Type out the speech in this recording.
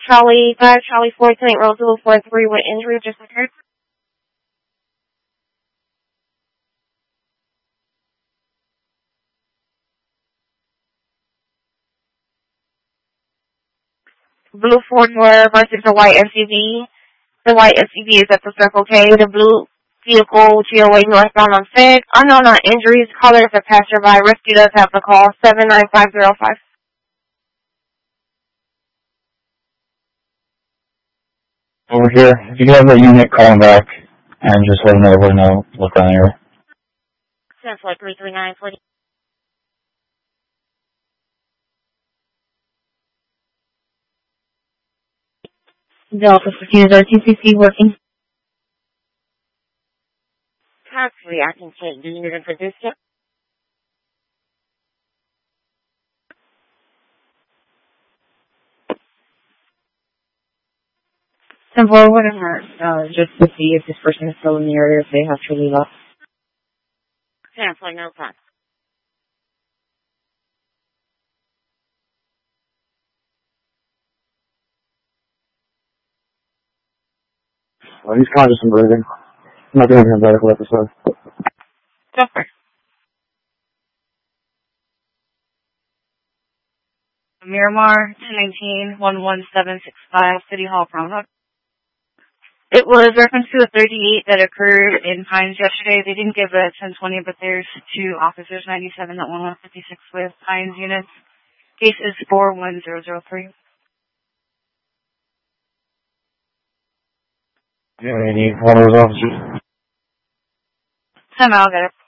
Charlie 5, Charlie 4, St. Roseville 4-3, what injury just occurred? Blue Ford-Motor versus the white SUV. The white SUV is at the Circle K. The blue vehicle GOA northbound on Fig. Unknown on injuries. Caller is a passerby. Rescue does have the call. 79505. Over here. If you have a unit, call them back and just let them know we're going to look on here. 10-4-339-40. Delta 15 is RTCC working. Tax reacting to the unit and produce it. 10-4, whatever, just to see if this person is still in the area, if they have to leave us. 10-4, no problem. Well, he's conscious and breathing. I'm not going to have a medical episode. Suffer. Miramar, 219-11765, City Hall, Promenade. It was reference to a 38 that occurred in Pines yesterday. They didn't give a 1020, but there's two officers, 97 at 1156 with Pines units. Case is 41003. Yeah, any one of those officers? Somehow I'll get it.